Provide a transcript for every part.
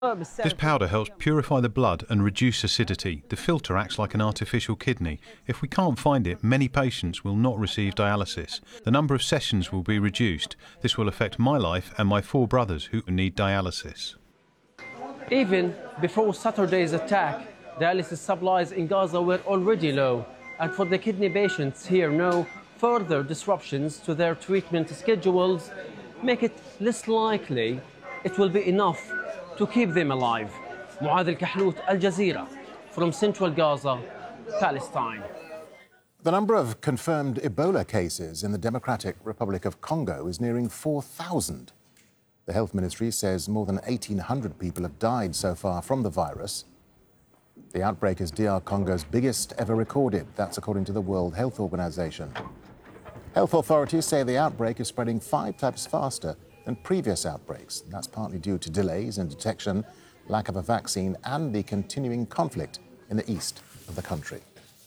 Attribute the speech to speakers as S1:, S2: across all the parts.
S1: This powder helps purify the blood and reduce acidity. The filter acts like an artificial kidney. If we can't find it, many patients will not receive dialysis. The number of sessions will be reduced. This will affect my life and my 4 brothers who need dialysis.
S2: Even before Saturday's attack, dialysis supplies in Gaza were already low. And for the kidney patients here now, further disruptions to their treatment schedules make it less likely it will be enough to keep them alive. Muad Al-Kahlout, Al Jazeera, from central Gaza, Palestine.
S3: The number of confirmed Ebola cases in the Democratic Republic of Congo is nearing 4,000. The Health Ministry says more than 1,800 people have died so far from the virus. The outbreak is DR Congo's biggest ever recorded. That's according to the World Health Organization. Health authorities say the outbreak is spreading 5 times faster than previous outbreaks. That's partly due to delays in detection, lack of a vaccine, and the continuing conflict in the east of the country.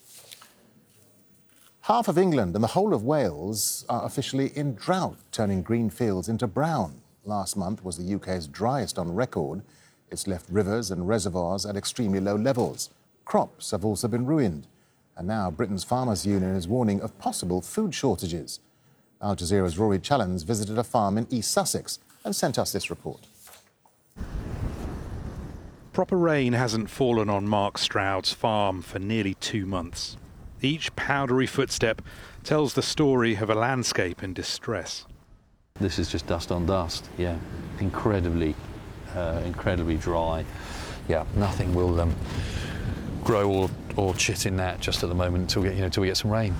S3: Half of England and the whole of Wales are officially in drought, turning green fields into brown. Last month was the UK's driest on record. It's left rivers and reservoirs at extremely low levels. Crops have also been ruined. And now Britain's Farmers Union is warning of possible food shortages. Al Jazeera's Rory Challens visited a farm in East Sussex and sent us this report.
S4: Proper rain hasn't fallen on Mark Stroud's farm for nearly 2 months. Each powdery footstep tells the story of a landscape in distress.
S5: This is just dust on dust, yeah. Incredibly dry. Yeah, nothing will grow or chit in that just at the moment until we get some rain.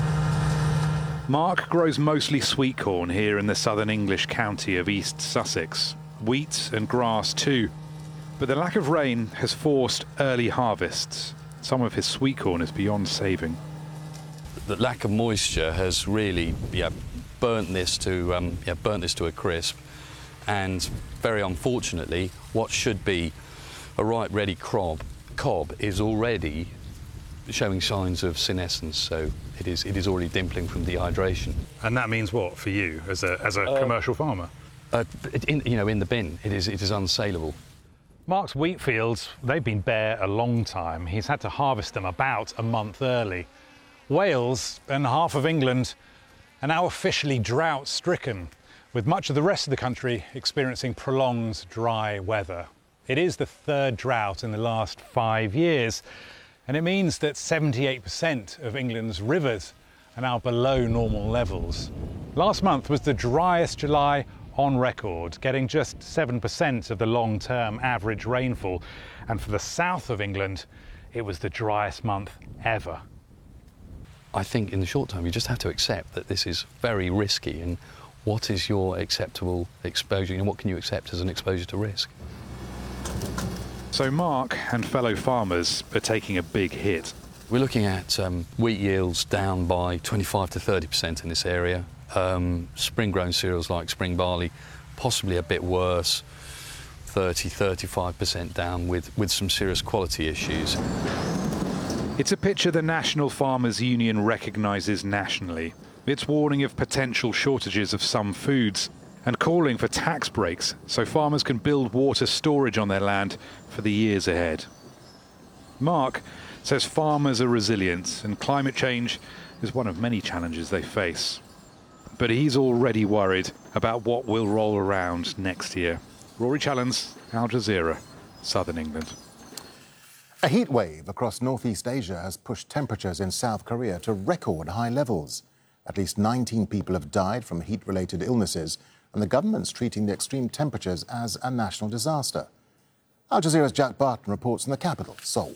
S4: Mark grows mostly sweet corn here in the southern English county of East Sussex. Wheat and grass too. But the lack of rain has forced early harvests. Some of his sweet corn is beyond saving.
S5: The lack of moisture has really burnt this to a crisp. And very unfortunately, what should be a right ready cob is already showing signs of senescence, so it is already dimpling from dehydration.
S4: And that means what for you as a commercial farmer?
S5: In the bin, it is unsaleable.
S4: Mark's wheat fields, they've been bare a long time. He's had to harvest them about a month early. Wales and half of England are now officially drought-stricken, with much of the rest of the country experiencing prolonged dry weather. It is the 3rd drought in the last 5 years, and it means that 78% of England's rivers are now below normal levels. Last month was the driest July on record, getting just 7% of the long-term average rainfall, and for the south of England, it was the driest month ever.
S5: I think in the short term, you just have to accept that this is very risky, and what is your acceptable exposure? What can you accept as an exposure to risk?
S4: So Mark and fellow farmers are taking a big hit.
S5: We're looking at wheat yields down by 25 to 30% in this area. Spring-grown cereals like spring barley, possibly a bit worse, 30-35% down with some serious quality issues.
S4: It's a picture the National Farmers Union recognises nationally. It's warning of potential shortages of some foods and calling for tax breaks so farmers can build water storage on their land for the years ahead. Mark says farmers are resilient and climate change is one of many challenges they face. But he's already worried about what will roll around next year. Rory Challens, Al Jazeera, Southern England.
S3: A heat wave across Northeast Asia has pushed temperatures in South Korea to record high levels. At least 19 people have died from heat-related illnesses, and the government's treating the extreme temperatures as a national disaster. Al Jazeera's Jack Barton reports in the capital, Seoul.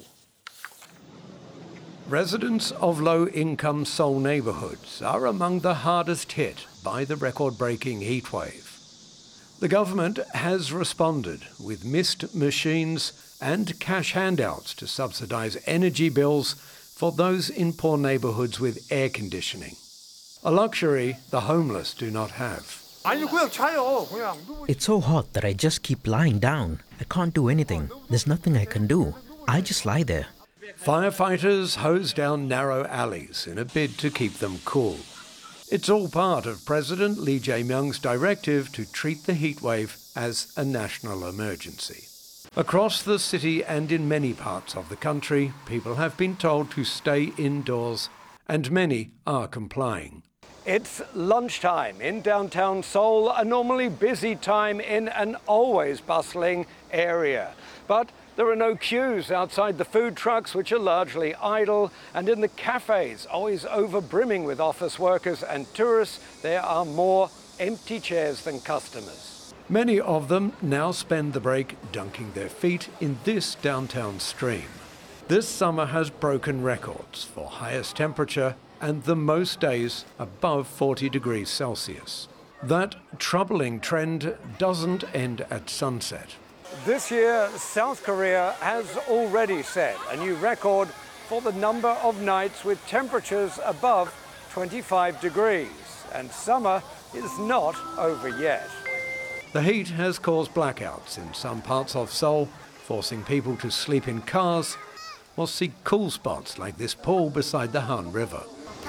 S6: Residents of low-income Seoul neighbourhoods are among the hardest hit by the record-breaking heatwave. The government has responded with mist machines and cash handouts to subsidise energy bills for those in poor neighbourhoods with air conditioning, a luxury the homeless do not have.
S7: It's so hot that I just keep lying down. I can't do anything. There's nothing I can do. I just lie there.
S6: Firefighters hose down narrow alleys in a bid to keep them cool. It's all part of President Lee Jae-myung's directive to treat the heatwave as a national emergency. Across the city and in many parts of the country, people have been told to stay indoors, and many are complying. It's lunchtime in downtown Seoul, a normally busy time in an always bustling area. But there are no queues outside the food trucks, which are largely idle, and in the cafes, always over-brimming with office workers and tourists, there are more empty chairs than customers. Many of them now spend the break dunking their feet in this downtown stream. This summer has broken records for highest temperature and the most days above 40 degrees Celsius. That troubling trend doesn't end at sunset. This year, South Korea has already set a new record for the number of nights with temperatures above 25 degrees, and summer is not over yet. The heat has caused blackouts in some parts of Seoul, forcing people to sleep in cars or seek cool spots like this pool beside the Han River.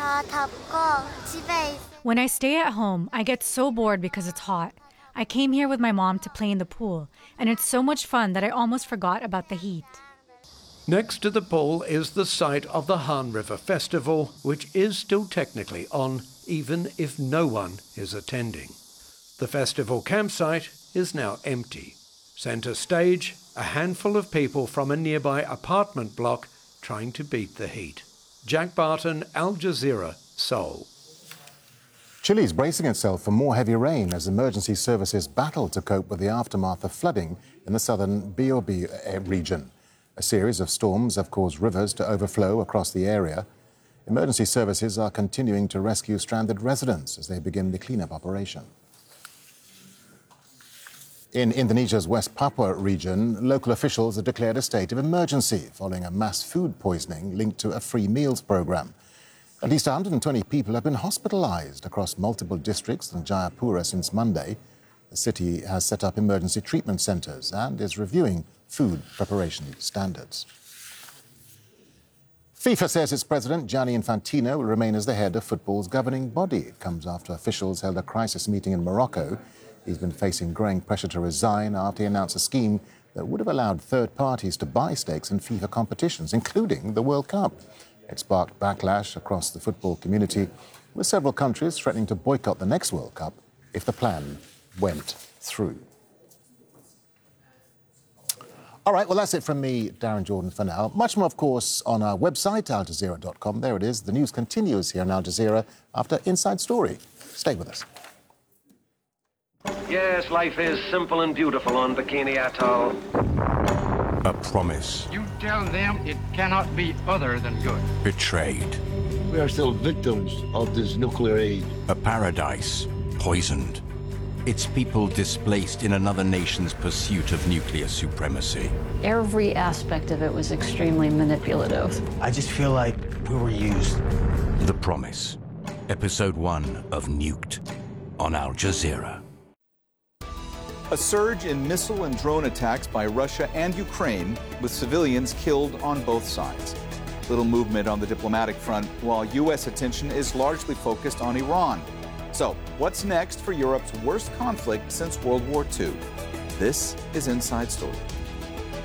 S8: When I stay at home, I get so bored because it's hot. I came here with my mom to play in the pool, and it's so much fun that I almost forgot about the heat.
S6: Next to the pool is the site of the Han River Festival, which is still technically on, even if no one is attending. The festival campsite is now empty. Centre stage, a handful of people from a nearby apartment block trying to beat the heat. Jack Barton, Al Jazeera, Seoul.
S3: Chile is bracing itself for more heavy rain as emergency services battle to cope with the aftermath of flooding in the southern Biobío region. A series of storms have caused rivers to overflow across the area. Emergency services are continuing to rescue stranded residents as they begin the cleanup operation. In Indonesia's West Papua region, local officials have declared a state of emergency following a mass food poisoning linked to a free meals program. At least 120 people have been hospitalized across multiple districts in Jayapura since Monday. The city has set up emergency treatment centers and is reviewing food preparation standards. FIFA says its president, Gianni Infantino, will remain as the head of football's governing body. It comes after officials held a crisis meeting in Morocco. He's been facing growing pressure to resign after he announced a scheme that would have allowed third parties to buy stakes in FIFA competitions, including the World Cup. It sparked backlash across the football community, with several countries threatening to boycott the next World Cup if the plan went through. All right, well, that's it from me, Darren Jordan, for now. Much more, of course, on our website, aljazeera.com. There it is. The news continues here on Al Jazeera after Inside Story. Stay with us.
S9: Yes, life is simple and beautiful on Bikini Atoll.
S10: A promise.
S11: You tell them it cannot be other than good.
S10: Betrayed.
S12: We are still victims of this nuclear aid.
S10: A paradise poisoned. Its people displaced in another nation's pursuit of nuclear supremacy.
S13: Every aspect of it was extremely manipulative.
S14: I just feel like we were used.
S10: The Promise. Episode 1 of Nuked on Al Jazeera.
S15: A surge in missile and drone attacks by Russia and Ukraine, with civilians killed on both sides. Little movement on the diplomatic front, while U.S. attention is largely focused on Iran. So, what's next for Europe's worst conflict since World War II? This is Inside Story.